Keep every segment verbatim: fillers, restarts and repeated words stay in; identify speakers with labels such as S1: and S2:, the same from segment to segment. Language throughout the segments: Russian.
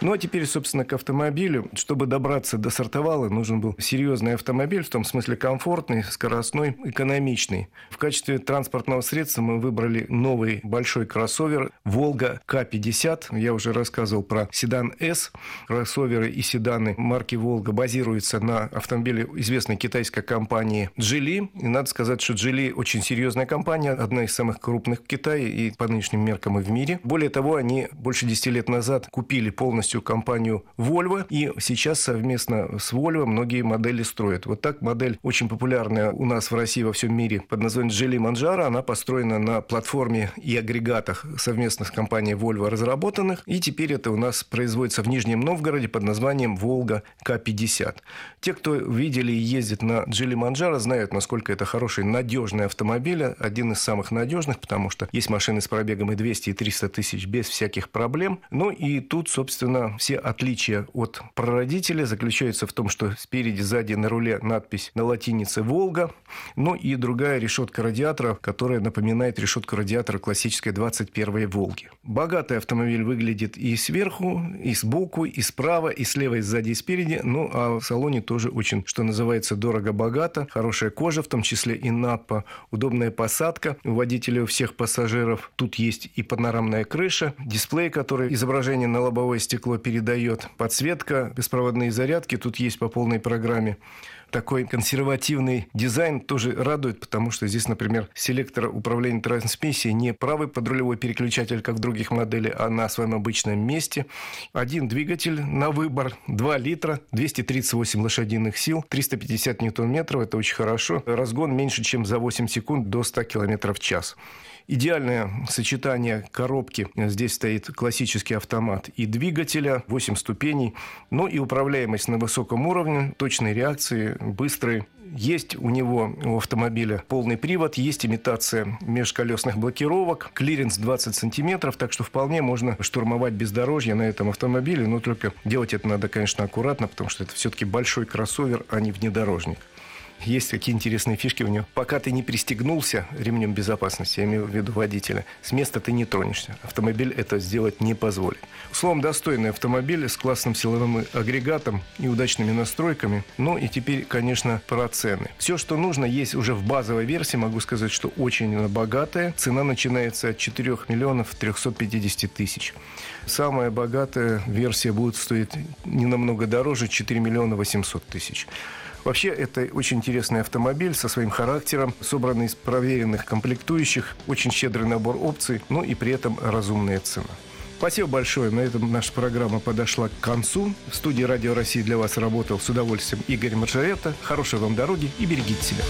S1: Ну, а теперь, собственно, к автомобилю. Чтобы добраться до Сартовала, нужен был серьезный автомобиль, в том смысле комфортный, скоростной, экономичный. В качестве транспортного средства мы выбрали новый большой кроссовер «Волга К пятьдесят». Я уже рассказывал про седан «С». Кроссоверы и седаны марки «Волга» базируются на автомобиле известной китайской компании «Джили». И надо сказать, что «Джили» очень серьезная компания, одна из самых крупных в Китае и по нынешним меркам и в мире. Более того, они больше десяти лет назад купили полностью компанию Volvo, и сейчас совместно с Volvo многие модели строят. Вот так модель очень популярная у нас в России, во всем мире, под названием «Джили Манджаро». Она построена на платформе и агрегатах совместно с компанией Volvo разработанных, и теперь это у нас производится в Нижнем Новгороде под названием «Волга К пятьдесят». Те, кто видели и ездит на «Джили Манджаро», знают, насколько это хороший, надежный автомобиль, один из самых надежных, потому что есть машины с пробегом и двести, и триста тысяч без всяких проблем. Ну и тут, собственно, все отличия от прародителя заключаются в том, что спереди, сзади на руле надпись на латинице «Волга», ну и другая решетка радиатора, которая напоминает решетку радиатора классической двадцать первой «Волги». Богатый автомобиль выглядит и сверху, и сбоку, и справа, и слева, и сзади, и спереди. Ну, а в салоне тоже очень, что называется, дорого-богато. Хорошая кожа, в том числе и наппа, удобная посадка у водителя, у всех пассажиров. Тут есть и панорамная крыша, дисплей, который изображение на лобовое стекло передает, подсветка, беспроводные зарядки тут есть по полной программе. Такой консервативный дизайн тоже радует, потому что здесь, например, селектор управления трансмиссией не правый подрулевой переключатель, как в других моделях, а на своем обычном месте. Один двигатель на выбор, два литра, двести тридцать восемь лошадиных сил, триста пятьдесят ньютон-метров, это очень хорошо. Разгон меньше, чем за восемь секунд до ста километров в час. Идеальное сочетание коробки. Здесь стоит классический автомат и двигателя, восемь ступеней. Ну и управляемость на высоком уровне, точные реакции, быстрые. Есть у него, у автомобиля, полный привод, есть имитация межколесных блокировок, клиренс двадцать сантиметров, так что вполне можно штурмовать бездорожье на этом автомобиле, но только делать это надо, конечно, аккуратно, потому что это все-таки большой кроссовер, а не внедорожник. Есть какие интересные фишки у него. Пока ты не пристегнулся ремнем безопасности, я имею в виду водителя, с места ты не тронешься. Автомобиль это сделать не позволит. Словом, достойный автомобиль с классным силовым агрегатом и удачными настройками. Ну и теперь, конечно, про цены. Все, что нужно, есть уже в базовой версии. Могу сказать, что очень богатая. Цена начинается от четырёх миллионов трехсот пятидесяти тысяч. Самая богатая версия будет стоить не намного дороже, четыре миллиона восемьсот тысяч. Вообще, это очень интересный автомобиль со своим характером, собранный из проверенных комплектующих, очень щедрый набор опций, ну и при этом разумная цена. Спасибо большое. На этом наша программа подошла к концу. В студии «Радио России» для вас работал с удовольствием Игорь Маржарета. Хорошей вам дороги и берегите себя.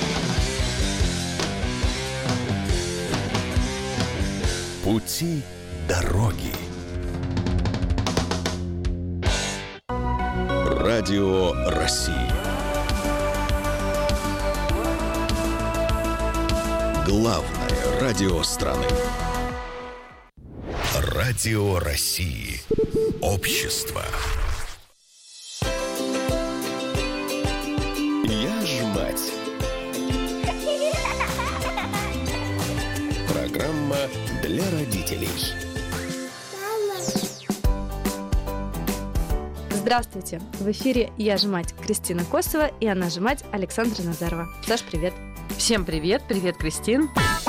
S2: Пути дороги. Радио России. Главное радио страны. Радио России. Общество. Я ж мать. Программа для родителей.
S3: Здравствуйте! В эфире «Я же мать» Кристина Косова и она же мать Александра Назарова. Саш, привет!
S4: Всем привет! Привет, Кристин!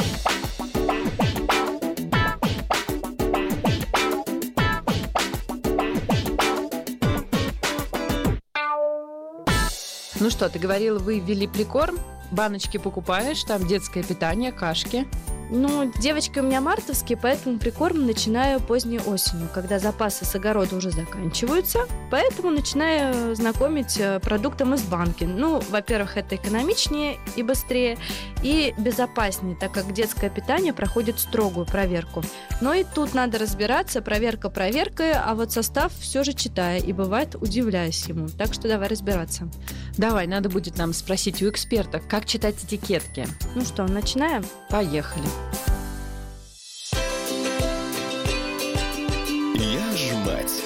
S4: Ну что, ты говорила, вы ввели прикорм, баночки покупаешь, там детское питание, кашки.
S3: Ну, девочки у меня мартовские, поэтому прикорм начинаю поздней осенью, когда запасы с огорода уже заканчиваются. Поэтому начинаю знакомить продуктом из банки. Ну, во-первых, это экономичнее и быстрее, и безопаснее, так как детское питание проходит строгую проверку. Но и тут надо разбираться, проверка проверкой, а вот состав все же читая, и бывает удивляюсь ему. Так что давай разбираться.
S4: Давай, надо будет нам спросить у экспертов, как читать этикетки.
S3: Ну что, начинаем?
S4: Поехали.
S2: Я ж мать.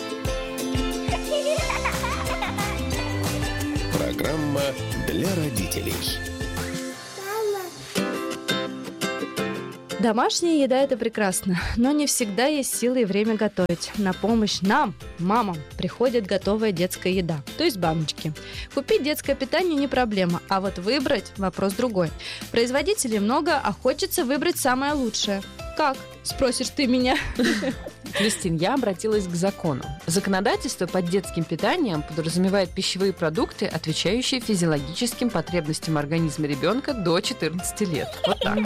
S2: Программа для родителей.
S3: Домашняя еда – это прекрасно, но не всегда есть силы и время готовить. На помощь нам, мамам, приходит готовая детская еда, то есть баночки. Купить детское питание не проблема, а вот выбрать – вопрос другой. Производителей много, а хочется выбрать самое лучшее. Как? Спросишь ты меня.
S4: Кристин, я обратилась к закону. Законодательство под детским питанием подразумевает пищевые продукты, отвечающие физиологическим потребностям организма ребенка до четырнадцати лет. Вот так.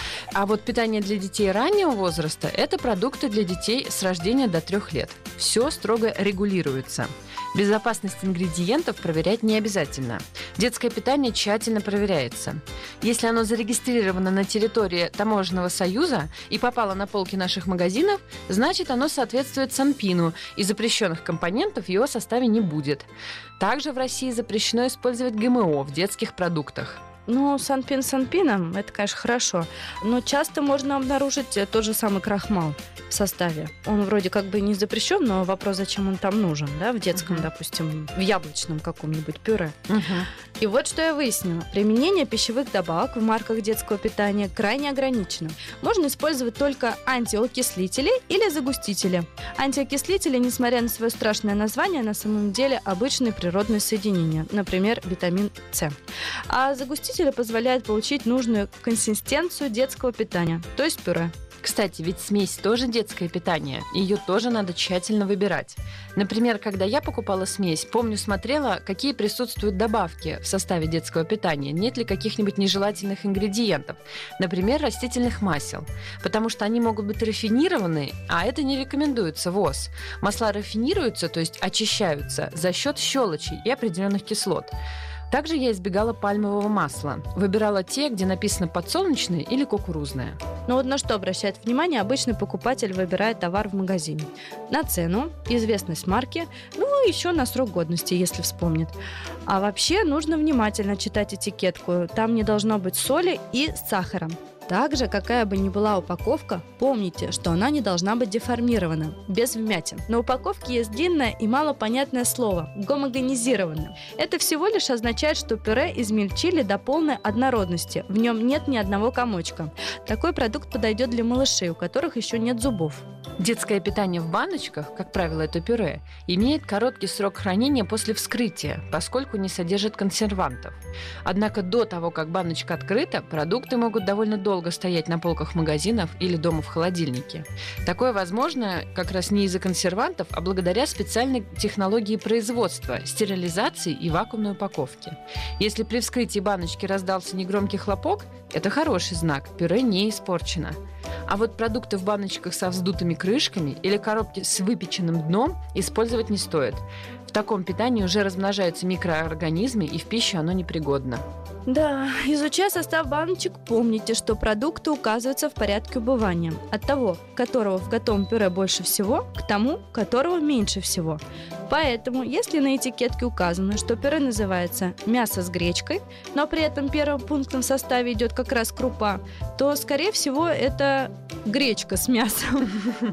S4: А вот питание для детей раннего возраста – это продукты для детей с рождения до трех лет. Все строго регулируется. Безопасность ингредиентов проверять не обязательно. Детское питание тщательно проверяется. Если оно зарегистрировано на территории Таможенного союза и попало на полки наших магазинов, значит, оно соответствует Санпину, и запрещенных компонентов в его составе не будет. Также в России запрещено использовать ГМО в детских продуктах.
S3: Ну, санпин санпином, это, конечно, хорошо, но часто можно обнаружить тот же самый крахмал в составе. Он вроде как бы не запрещен, но вопрос, зачем он там нужен, да, в детском, uh-huh. допустим, в яблочном каком-нибудь пюре. Uh-huh. И вот что я выяснила. Применение пищевых добавок в марках детского питания крайне ограничено. Можно использовать только антиокислители или загустители. Антиокислители, несмотря на свое страшное название, на самом деле обычные природные соединения, например, витамин С. А загустители позволяют получить нужную консистенцию детского питания, то есть пюре.
S4: Кстати, ведь смесь тоже детское питание. Ее тоже надо тщательно выбирать. Например, когда я покупала смесь, помню, смотрела, какие присутствуют добавки в составе детского питания. Нет ли каких-нибудь нежелательных ингредиентов. Например, растительных масел. Потому что они могут быть рафинированы, а это не рекомендуется ВОЗ. Масла рафинируются, то есть очищаются, за счет щелочей и определенных кислот. Также я избегала пальмового масла. Выбирала те, где написано подсолнечное или кукурузное.
S3: Но вот на что обращает внимание обычный покупатель, выбирая товар в магазине? На цену, известность марки, ну и еще на срок годности, если вспомнит. А вообще нужно внимательно читать этикетку. Там не должно быть соли и сахара. Также, какая бы ни была упаковка, помните, что она не должна быть деформирована, без вмятин. На упаковке есть длинное и малопонятное слово – гомогенизировано. Это всего лишь означает, что пюре измельчили до полной однородности, в нем нет ни одного комочка. Такой продукт подойдет для малышей, у которых еще нет зубов.
S4: Детское питание в баночках, как правило, это пюре, имеет короткий срок хранения после вскрытия, поскольку не содержит консервантов. Однако до того, как баночка открыта, продукты могут довольно долго стоять на полках магазинов или дома в холодильнике. Такое возможно как раз не из-за консервантов, а благодаря специальной технологии производства, стерилизации и вакуумной упаковки. Если при вскрытии баночки раздался негромкий хлопок, это хороший знак, пюре не испорчено. А вот продукты в баночках со вздутыми крышками или коробки с выпеченным дном использовать не стоит. В таком питании уже размножаются микроорганизмы, и в пищу оно непригодно.
S3: Да, изучая состав баночек, помните, что продукты указываются в порядке убывания. От того, которого в готовом пюре больше всего, к тому, которого меньше всего. Поэтому, если на этикетке указано, что пюре называется «мясо с гречкой», но при этом первым пунктом в составе идет как раз крупа, то, скорее всего, это гречка с мясом.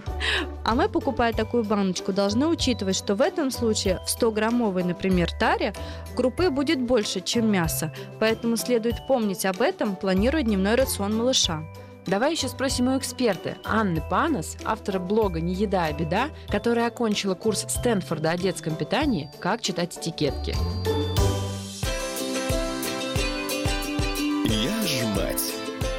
S3: А мы, покупая такую баночку, должны учитывать, что в этом случае в сто-граммовой, например, таре крупы будет больше, чем мяса. Поэтому следует помнить об этом, планируя дневной рацион малыша.
S4: Давай еще спросим у эксперта Анны Панас, автора блога «Не еда, а беда», которая окончила курс Стэнфорда о детском питании, как читать этикетки.
S2: Я ж мать.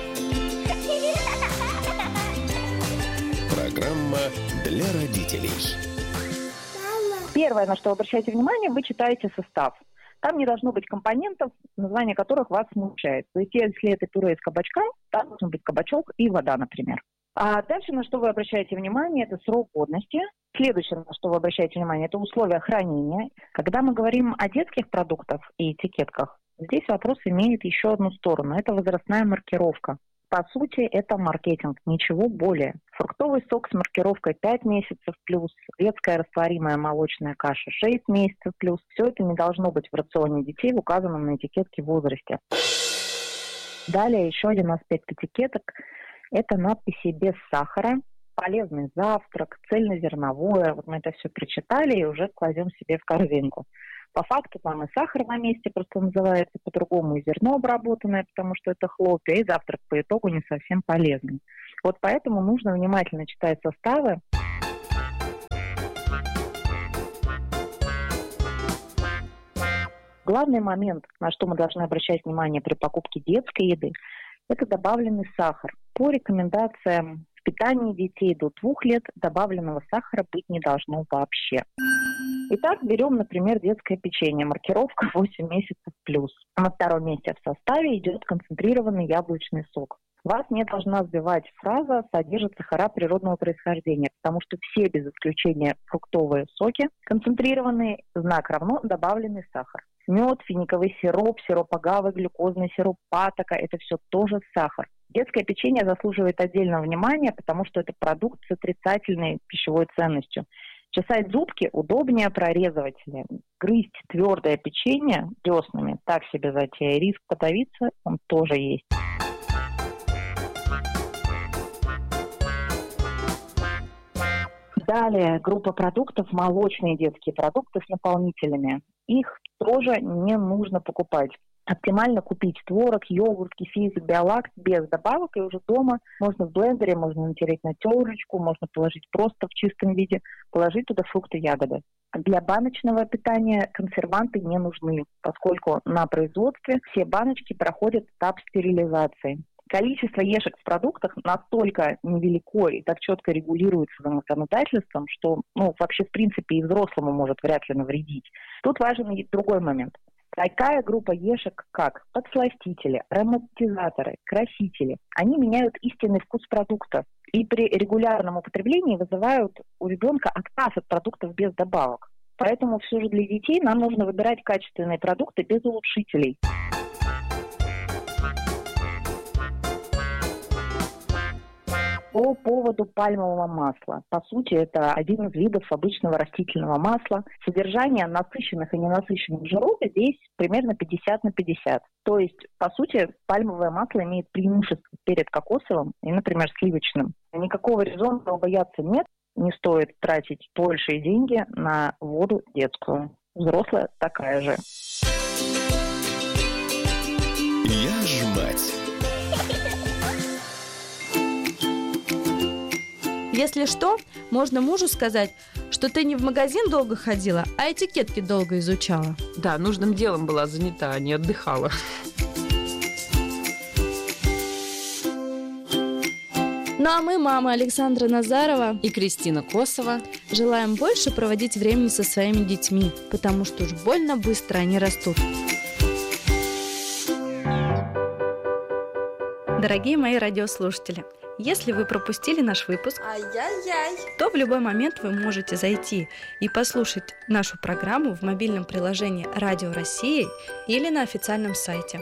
S2: Программа для родителей.
S5: Первое, на что обращайте внимание, вы читаете состав. Там не должно быть компонентов, название которых вас смущает. То есть, если это пюре из кабачка, там должен быть кабачок и вода, например. А дальше, на что вы обращаете внимание, это срок годности. Следующее, на что вы обращаете внимание, это условия хранения. Когда мы говорим о детских продуктах и этикетках, здесь вопрос имеет еще одну сторону. Это возрастная маркировка. По сути, это маркетинг, ничего более. Фруктовый сок с маркировкой пять месяцев плюс, детская растворимая молочная каша шесть месяцев плюс. Все это не должно быть в рационе детей в указанном на этикетке возрасте. Далее еще один аспект этикеток – это надписи без сахара, полезный завтрак, цельнозерновое. Вот мы это все прочитали и уже кладем себе в корзинку. По факту там и сахар на месте просто называется по-другому, и зерно обработанное, потому что это хлопья, и завтрак по итогу не совсем полезный. Вот поэтому нужно внимательно читать составы. Главный момент, на что мы должны обращать внимание при покупке детской еды, это добавленный сахар. По рекомендациям в питании детей до двух лет добавленного сахара быть не должно вообще. Итак, берем, например, детское печенье, маркировка восемь месяцев плюс. На втором месте в составе идет концентрированный яблочный сок. Вас не должна сбивать фраза «содержит сахара природного происхождения», потому что все без исключения фруктовые соки концентрированные, знак равно добавленный сахар. Мед, финиковый сироп, сироп агавы, глюкозный сироп, патока – это все тоже сахар. Детское печенье заслуживает отдельного внимания, потому что это продукт с отрицательной пищевой ценностью. Чесать зубки удобнее прорезывателя. Грызть твердое печенье деснами – так себе затея. Риск подавиться он тоже есть. Далее группа продуктов – молочные детские продукты с наполнителями. Их тоже не нужно покупать. Оптимально купить творог, йогурт, кефир, биолакт без добавок, и уже дома можно в блендере, можно натереть на терочку, можно положить просто в чистом виде, положить туда фрукты, ягоды. Для баночного питания консерванты не нужны, поскольку на производстве все баночки проходят этап стерилизации. Количество ешек в продуктах настолько невелико и так четко регулируется законодательством, что ну, вообще в принципе и взрослому может вряд ли навредить. Тут важен и другой момент. Такая группа ешек, как подсластители, ароматизаторы, красители, они меняют истинный вкус продукта и при регулярном употреблении вызывают у ребенка отказ от продуктов без добавок. Поэтому все же для детей нам нужно выбирать качественные продукты без улучшителей. По поводу пальмового масла. По сути, это один из видов обычного растительного масла. Содержание насыщенных и ненасыщенных жиров здесь примерно пятьдесят на пятьдесят. То есть, по сути, пальмовое масло имеет преимущество перед кокосовым и, например, сливочным. Никакого резона бояться нет. Не стоит тратить большие деньги на воду детскую. Взрослая такая же.
S2: Я ж мать.
S3: Если что, можно мужу сказать, что ты не в магазин долго ходила, а этикетки долго изучала.
S4: Да, нужным делом была занята, а не отдыхала.
S3: Ну а мы, мама Александра Назарова
S4: И Кристина Косова,
S3: желаем больше проводить времени со своими детьми, потому что уж больно быстро они растут. Дорогие мои радиослушатели, если вы пропустили наш выпуск,
S6: Ай-яй-яй.
S3: то в любой момент вы можете зайти и послушать нашу программу в мобильном приложении «Радио России» или на официальном сайте.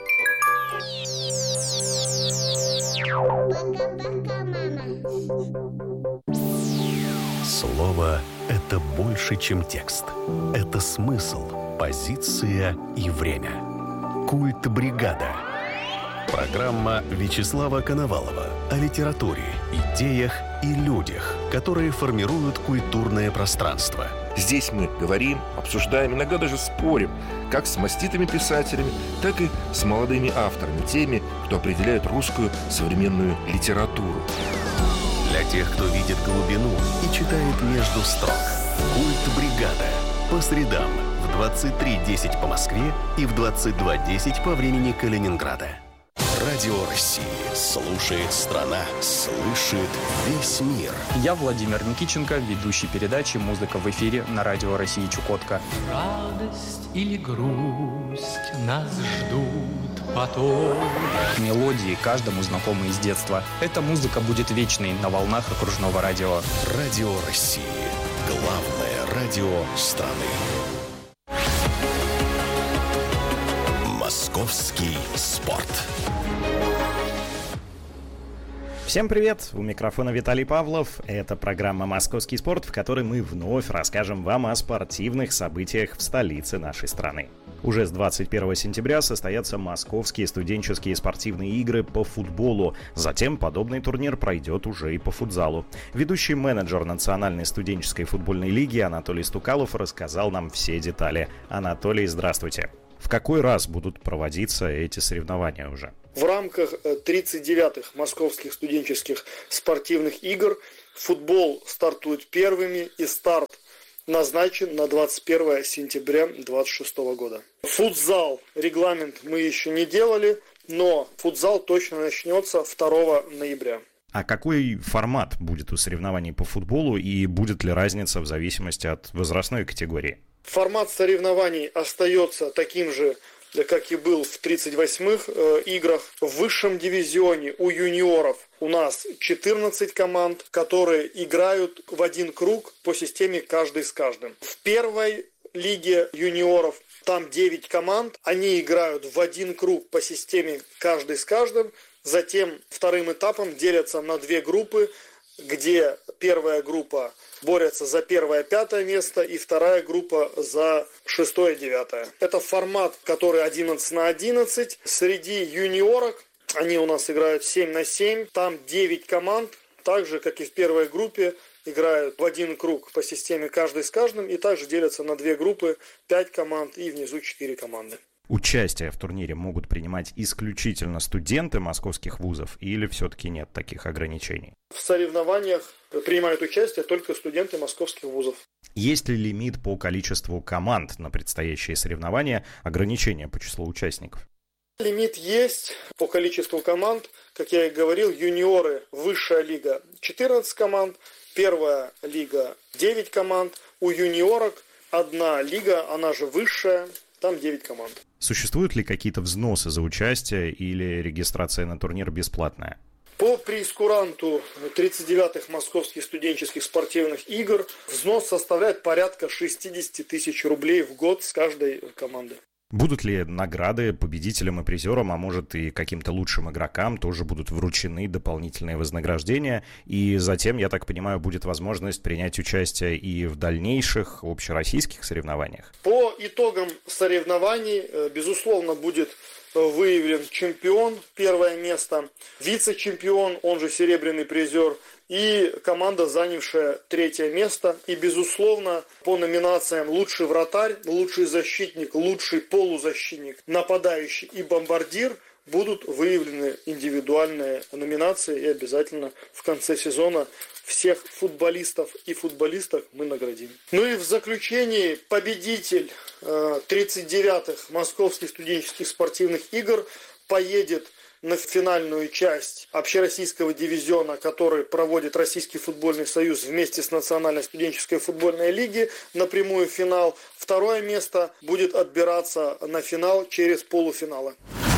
S2: Слово – это больше, чем текст. Это смысл, позиция и время. Культ бригада. Программа Вячеслава Коновалова о литературе, идеях и людях, которые формируют культурное пространство.
S7: Здесь мы говорим, обсуждаем, иногда даже спорим, как с маститыми писателями, так и с молодыми авторами, теми, кто определяет русскую современную литературу.
S2: Для тех, кто видит глубину и читает между строк. Культ бригада. По средам в двадцать три десять по Москве и в двадцать два десять по времени Калининграда. Радио России. Слушает страна. Слышит весь мир.
S8: Я Владимир Никитченко, ведущий передачи «Музыка в эфире» на Радио России Чукотка.
S9: Радость или грусть нас ждут потом.
S8: Мелодии каждому знакомы из детства. Эта музыка будет вечной на волнах окружного радио.
S2: Радио России. Главное радио страны. Московский спорт.
S10: Всем привет! У микрофона Виталий Павлов. Это программа «Московский спорт», в которой мы вновь расскажем вам о спортивных событиях в столице нашей страны. Уже с двадцать первого сентября состоятся московские студенческие спортивные игры по футболу. Затем подобный турнир пройдет уже и по футзалу. Ведущий менеджер Национальной студенческой футбольной лиги Анатолий Стукалов рассказал нам все детали. Анатолий, здравствуйте. В какой раз будут проводиться эти соревнования уже?
S6: В рамках тридцать девятых Московских студенческих спортивных игр футбол стартует первыми, и старт назначен на двадцать первое сентября две тысячи двадцать шестого года. Футзал, регламент мы еще не делали, но футзал точно начнется второго ноября.
S10: А какой формат будет у соревнований по футболу и будет ли разница в зависимости от возрастной категории?
S6: Формат соревнований остается таким же, как и был в тридцать восьмых э, играх. В высшем дивизионе у юниоров у нас четырнадцать команд, которые играют в один круг по системе каждый с каждым. В первой лиге юниоров там девять команд, они играют в один круг по системе каждый с каждым. Затем вторым этапом делятся на две группы, где первая группа борются за первое-пятое место, и вторая группа за шестое-девятое. Это формат, который одиннадцать на одиннадцать. Среди юниорок они у нас играют семь на семь. Там девять команд, так же, как и в первой группе, играют в один круг по системе каждый с каждым, и также делятся на две группы, пять команд и внизу четыре команды.
S10: Участие в турнире могут принимать исключительно студенты московских вузов или все-таки нет таких ограничений?
S6: В соревнованиях принимают участие только студенты московских вузов.
S10: Есть ли лимит по количеству команд на предстоящие соревнования, ограничения по числу участников?
S6: Лимит есть по количеству команд. Как я и говорил, юниоры, высшая лига четырнадцать команд, первая лига девять команд, у юниорок одна лига, она же высшая, там девять команд.
S10: Существуют ли какие-то взносы за участие или регистрация на турнир бесплатная?
S6: По прейскуранту тридцать девятых Московских студенческих спортивных игр взнос составляет порядка шестьдесят тысяч рублей в год с каждой команды.
S10: Будут ли награды победителям и призерам, а может и каким-то лучшим игрокам тоже будут вручены дополнительные вознаграждения? И затем, я так понимаю, будет возможность принять участие и в дальнейших общероссийских соревнованиях?
S6: По итогам соревнований, безусловно, будет выявлен чемпион, первое место, вице-чемпион, он же серебряный призер, и команда, занявшая третье место. И, безусловно, по номинациям лучший вратарь, лучший защитник, лучший полузащитник, нападающий и бомбардир будут выявлены индивидуальные номинации. И обязательно в конце сезона всех футболистов и футболисток мы наградим. Ну и в заключении победитель тридцать девятых Московских студенческих спортивных игр поедет на финальную часть общероссийского дивизиона, который проводит Российский футбольный союз вместе с Национальной студенческой футбольной лигой, напрямую в финал. Второе место будет отбираться на финал через полуфиналы.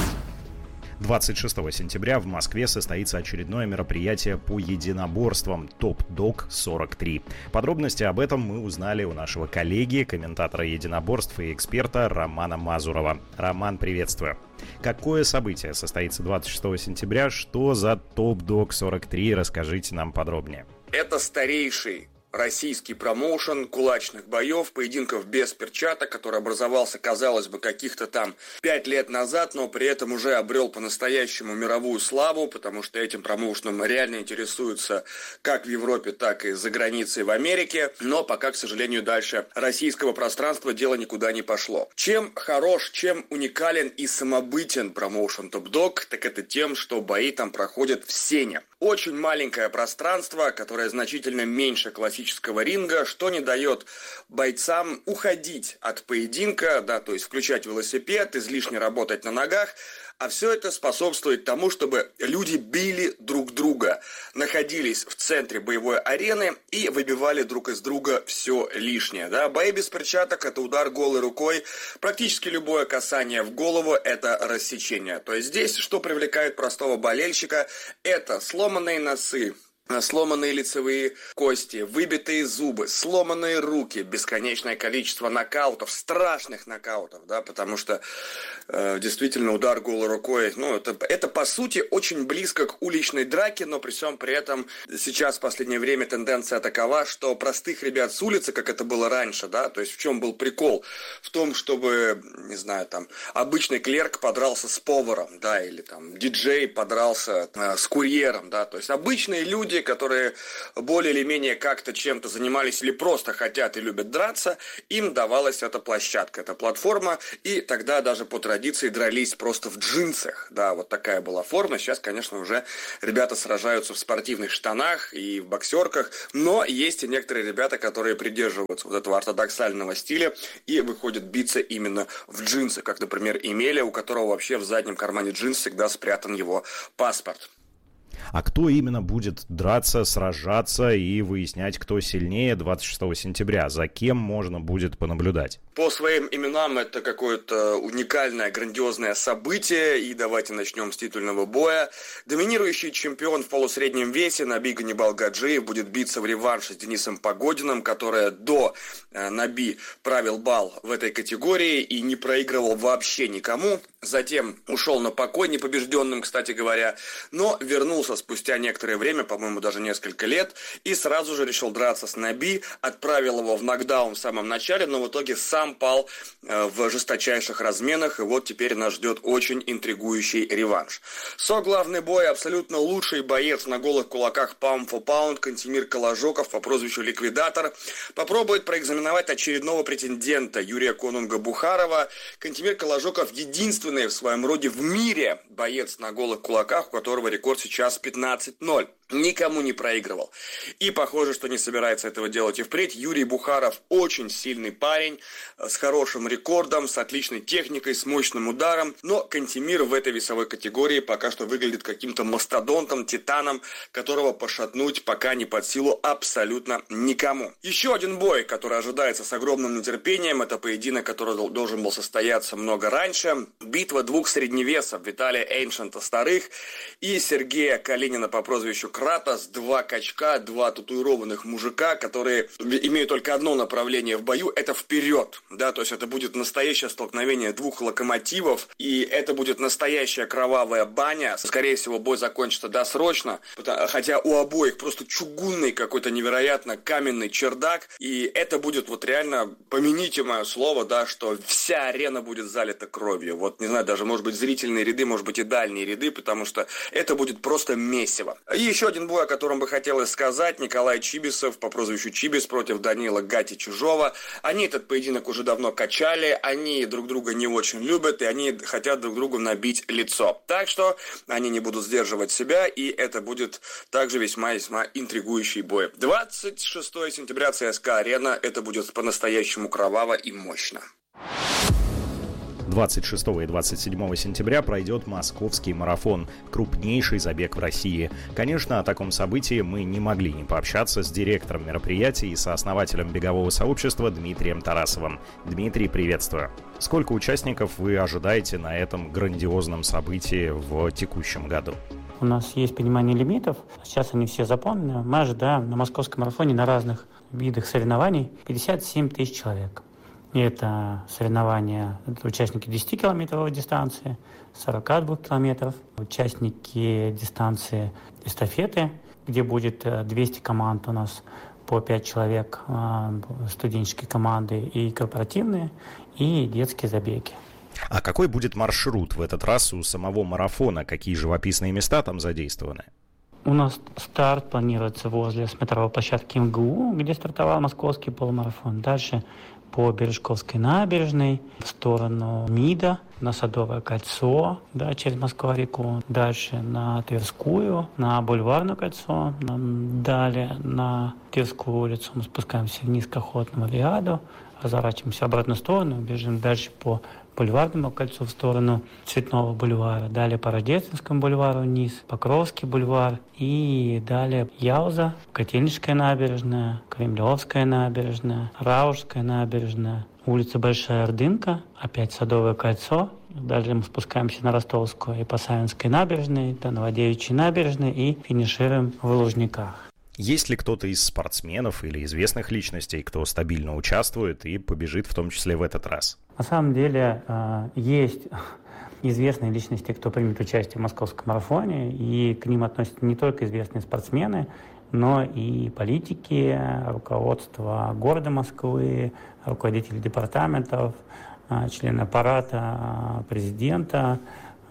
S10: двадцать шестого сентября в Москве состоится очередное мероприятие по единоборствам топ-дог сорок три. Подробности об этом мы узнали у нашего коллеги, комментатора единоборств и эксперта Романа Мазурова. Роман, приветствую. Какое событие состоится двадцать шестого сентября? Что за топ-дог сорок три? Расскажите нам подробнее.
S11: Это старейший российский промоушен кулачных боев, поединков без перчаток, который образовался, казалось бы, каких-то там пять лет назад, но при этом уже обрел по-настоящему мировую славу, потому что этим промоушеном реально интересуются как в Европе, так и за границей в Америке, но пока, к сожалению, дальше российского пространства дело никуда не пошло. Чем хорош, чем уникален и самобытен промоушен топ-дог, так это тем, что бои там проходят в сене. Очень маленькое пространство, которое значительно меньше классического ринга, что не дает бойцам уходить от поединка, да, то есть включать велосипед, излишне работать на ногах, а все это способствует тому, чтобы люди били друг друга, находились в центре боевой арены и выбивали друг из друга все лишнее. Да? Бои без перчаток – это удар голой рукой, практически любое касание в голову – это рассечение. То есть здесь, что привлекает простого болельщика, это сломанные носы, сломанные лицевые кости, выбитые зубы, сломанные руки, бесконечное количество нокаутов, страшных нокаутов, да, потому что э, действительно удар голой рукой, ну, это, это по сути очень близко к уличной драке, но при всем при этом сейчас в последнее время тенденция такова, что простых ребят с улицы, как это было раньше, да, то есть в чем был прикол? В том, чтобы, не знаю, там, обычный клерк подрался с поваром, да, или там диджей подрался э, с курьером, да, то есть обычные люди люди, которые более или менее как-то чем-то занимались или просто хотят и любят драться, им давалась эта площадка, эта платформа, и тогда даже по традиции дрались просто в джинсах. Да, вот такая была форма. Сейчас, конечно, уже ребята сражаются в спортивных штанах и в боксерках, но есть и некоторые ребята, которые придерживаются вот этого ортодоксального стиля и выходят биться именно в джинсы, как, например, Эмеля, у которого вообще в заднем кармане джинс всегда спрятан его паспорт.
S10: А кто именно будет драться, сражаться и выяснять, кто сильнее двадцать шестого сентября? За кем можно будет понаблюдать?
S11: По своим именам это какое-то уникальное, грандиозное событие. И давайте начнем с титульного боя. Доминирующий чемпион в полусреднем весе Наби Ганнибал Гаджиев будет биться в реванше с Денисом Погодиным, который до э, Наби правил бал в этой категории и не проигрывал вообще никому. Затем ушел на покой непобежденным, кстати говоря, но вернулся спустя некоторое время, по-моему, даже несколько лет, и сразу же решил драться с Наби, отправил его в нокдаун в самом начале, но в итоге сам пал э, в жесточайших разменах, и вот теперь нас ждет очень интригующий реванш. Соглавный бой, абсолютно лучший боец на голых кулаках pound for pound Кантемир Коложоков по прозвищу Ликвидатор попробует проэкзаменовать очередного претендента Юрия Конунга Бухарова. Кантемир Коложоков единственный в своем роде в мире боец на голых кулаках, у которого рекорд сейчас пятнадцать ноль. Никому не проигрывал. И похоже, что не собирается этого делать и впредь. Юрий Бухаров очень сильный парень, с хорошим рекордом, с отличной техникой, с мощным ударом. Но Кантемир в этой весовой категории пока что выглядит каким-то мастодонтом, титаном, которого пошатнуть пока не под силу абсолютно никому. Еще один бой, который ожидается с огромным нетерпением, это поединок, который должен был состояться много раньше. Битва двух средневесов Виталия Эйншента Старых и Сергея Калинина по прозвищу Кратос, два качка, два татуированных мужика, которые имеют только одно направление в бою, это вперед, да, то есть это будет настоящее столкновение двух локомотивов, и это будет настоящая кровавая баня. Скорее всего, бой закончится досрочно, хотя у обоих просто чугунный какой-то невероятно каменный чердак, и это будет вот реально, помяните мое слово, да, что вся арена будет залита кровью. Вот, не знаю, даже, может быть, зрительные ряды, может быть, и дальние ряды, потому что это будет просто месиво. И еще один бой, о котором бы хотелось сказать. Николай Чибисов по прозвищу Чибис против Данила Гати Чужого. Они этот поединок уже давно качали, они друг друга не очень любят, и они хотят друг другу набить лицо. Так что они не будут сдерживать себя, и это будет также весьма-весьма интригующий бой. двадцать шестого сентября ЦСКА Арена. Это будет по-настоящему кроваво и мощно.
S10: двадцать шестого и двадцать седьмого сентября пройдет Московский марафон, крупнейший забег в России. Конечно, о таком событии мы не могли не пообщаться с директором мероприятия и сооснователем бегового сообщества Дмитрием Тарасовым. Дмитрий, приветствую. Сколько участников вы ожидаете на этом грандиозном событии в текущем году?
S12: У нас есть понимание лимитов, сейчас они все заполнены. Мы ожидаем на Московском марафоне на разных видах соревнований пятьдесят семь тысяч человек. И это соревнования, это участники десятикилометровой дистанции, сорок два километров, участники дистанции эстафеты, где будет двести команд у нас по пять человек, студенческие команды и корпоративные, и детские забеги.
S10: А какой будет маршрут в этот раз у самого марафона? Какие живописные места там задействованы?
S12: У нас старт планируется возле смотровой площадки эм гэ у, где стартовал московский полумарафон. Дальше по Бережковской набережной в сторону МИДа, на Садовое кольцо, да, через Москва-реку. Дальше на Тверскую, на Бульварное кольцо. Далее на Тверскую улицу мы спускаемся вниз к Охотному ряду, разворачиваемся в обратную сторону, бежим дальше по Бульварному кольцу в сторону Цветного бульвара, далее по Рождественскому бульвару вниз, Покровский бульвар и далее Яуза, Котельническая набережная, Кремлевская набережная, Раушская набережная, улица Большая Ордынка, опять Садовое кольцо. Далее мы спускаемся на Ростовскую и по Савинской набережной, до Новодевичьей набережной и финишируем в Лужниках.
S10: Есть ли кто-то из спортсменов или известных личностей, кто стабильно участвует и побежит в том числе в этот раз?
S12: На самом деле есть известные личности, кто примет участие в московском марафоне, и к ним относятся не только известные спортсмены, но и политики, руководство города Москвы, руководители департаментов, члены аппарата президента,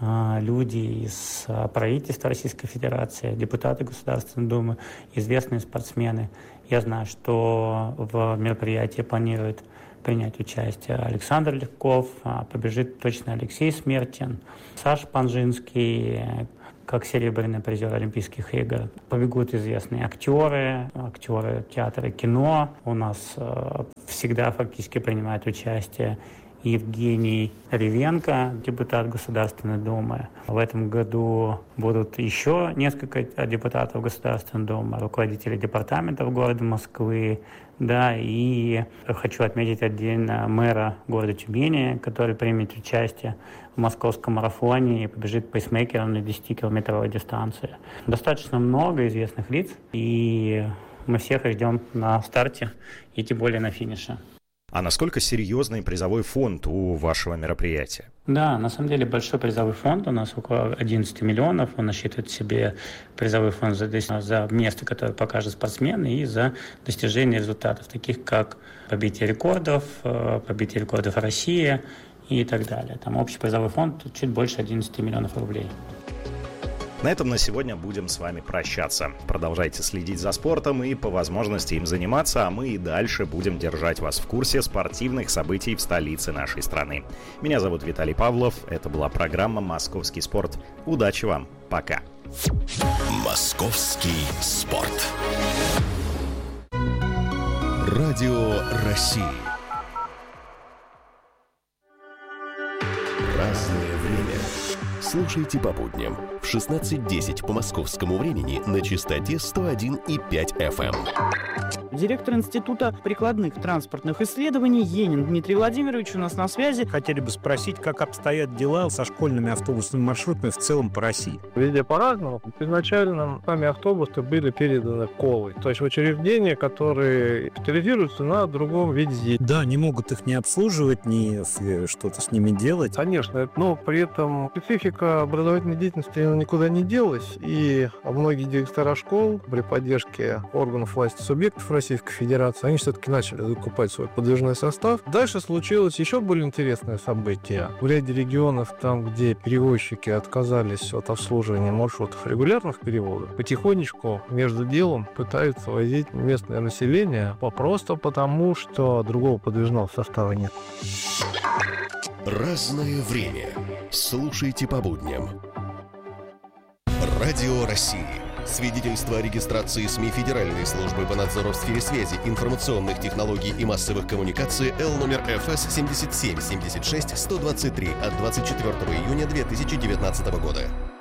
S12: люди из правительства Российской Федерации, депутаты Государственной Думы, известные спортсмены. Я знаю, что в мероприятии планирует принять участие Александр Легков, побежит точно Алексей Смертин, Саша Панжинский, как серебряный призер Олимпийских игр. Побегут известные актеры, актеры театра и кино. У нас э, всегда фактически принимает участие Евгений Ревенко, депутат Государственной Думы. В этом году будут еще несколько депутатов Государственной Думы, руководители департаментов города Москвы. Да, и хочу отметить отдельно мэра города Тюмени, который примет участие в московском марафоне и побежит пейсмейкером на десятикилометровой дистанции. Достаточно много известных лиц, и мы всех их ждем на старте и тем более на финише.
S10: А насколько серьезный призовой фонд у вашего мероприятия?
S12: Да, на самом деле большой призовой фонд, у нас около одиннадцать миллионов, он насчитывает в себе призовой фонд за, за место, которое покажет спортсмен, и за достижение результатов, таких как побитие рекордов, побитие рекордов России и так далее. Там общий призовой фонд чуть больше одиннадцать миллионов рублей.
S10: На этом на сегодня будем с вами прощаться. Продолжайте следить за спортом и по возможности им заниматься, а мы и дальше будем держать вас в курсе спортивных событий в столице нашей страны. Меня зовут Виталий Павлов, это была программа «Московский спорт». Удачи вам, пока.
S2: Московский спорт. Радио России. Разное время. Слушайте по будням в шестнадцать десять по московскому времени на частоте сто один и пять эф эм.
S13: Директор Института прикладных транспортных исследований Енин Дмитрий Владимирович у нас на связи.
S14: Хотели бы спросить, как обстоят дела со школьными автобусными маршрутами в целом по России?
S15: Везде по-разному. Изначально сами автобусы были переданы Колой, то есть в учреждения, которые специализируются на другом виде деятельности.
S14: Да, не могут их не обслуживать, ни что-то с ними делать.
S15: Конечно, но при этом специфика образовательной деятельности никуда не делась, и многие директора школ при поддержке органов власти субъектов Российской Федерации, они все-таки начали закупать свой подвижной состав. Дальше случилось еще более интересное событие. В ряде регионов, там, где перевозчики отказались от обслуживания маршрутов регулярных переводов, потихонечку между делом пытаются возить местное население просто потому, что другого подвижного состава нет.
S2: Разное время. Слушайте по будням. Радио России. Свидетельство о регистрации СМИ Федеральной службы по надзору в сфере связи, информационных технологий и массовых коммуникаций Л номер эф эс семь семь семь шесть сто двадцать три от двадцать четвёртого июня две тысячи девятнадцатого года.